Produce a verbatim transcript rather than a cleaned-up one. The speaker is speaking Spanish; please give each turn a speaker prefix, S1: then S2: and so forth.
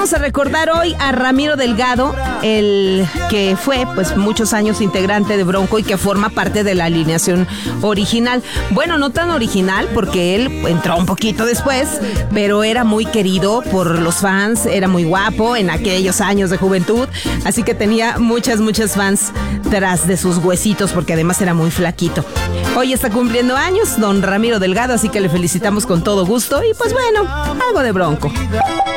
S1: vamos a recordar hoy a Ramiro Delgado, el que fue pues muchos años integrante de Bronco y que forma parte de la alineación original. Bueno, no tan original porque él entró un poquito después, pero era muy querido por los fans, era muy guapo en aquellos años de juventud, así que tenía muchas, muchas fans tras de sus huesitos porque además era muy flaquito. Hoy está cumpliendo años don Ramiro Delgado, así que le felicitamos con todo gusto y pues bueno, algo de Bronco.